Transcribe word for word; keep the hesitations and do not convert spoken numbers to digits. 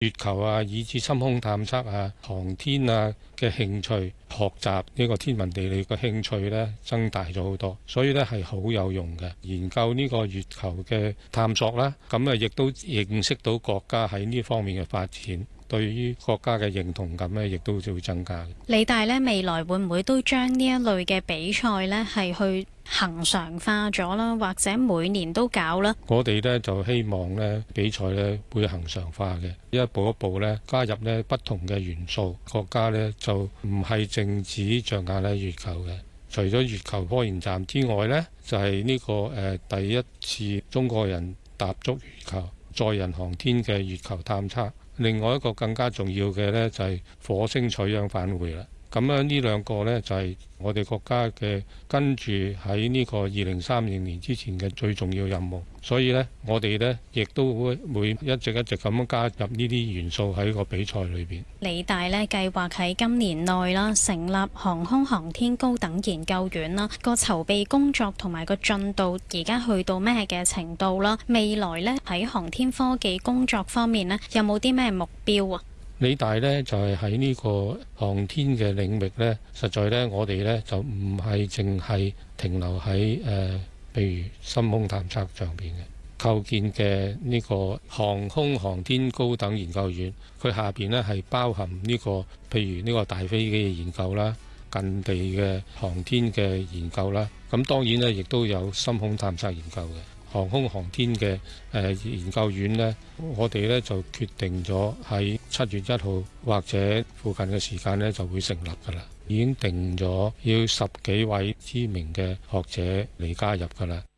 月球啊，以至深空探測啊、航天啊嘅興趣，學習呢個天文地理嘅興趣呢，增大咗好多，所以呢係好有用嘅。研究呢個月球嘅探索啦，咁啊亦都認識到國家喺呢方面嘅發展，對於國家嘅認同感呢，亦都會增加。 理大呢未來會唔會都將呢一類嘅比賽呢係去恆常化咗啦，或者每年都搞啦？ 我哋呢就希望呢比賽呢會恆常化嘅，一步一步呢加入呢不同嘅元素，國家呢就唔係淨止着眼喺月球嘅。除咗月球科研站之外呢，就係呢個誒第一次中國人踏足月球、載人航天嘅月球探測。另外一個更加重要嘅呢，就係火星採樣返回啦。咁樣呢兩個呢，就係我哋國家嘅跟住喺呢個二零三零年之前嘅最重要任務。所以呢，我哋呢亦都會會一直一直咁樣加入呢啲元素喺個比賽裏邊。 理大呢計劃喺今年內啦成立航空航天高等研究院啦，個籌備工作同埋個進度而家去到咩嘅程度啦？未來呢喺航天科技工作方面呢，有冇啲咩目標啊？ 理大呢就係喺呢個航天嘅領域呢，實在呢，我哋呢就唔係淨係停留喺誒，呃、譬如深空探測上邊嘅構建嘅呢個航空航天高等研究院，佢下邊呢係包含呢個譬如呢個大飛機嘅研究啦、近地嘅航天嘅研究啦，咁當然呢亦都有深空探測研究嘅。航空航天嘅誒研究院呢，我哋呢就決定咗喺七月一號或者附近嘅時間呢就會成立㗎啦，已經定咗要十幾位知名嘅學者嚟加入㗎啦。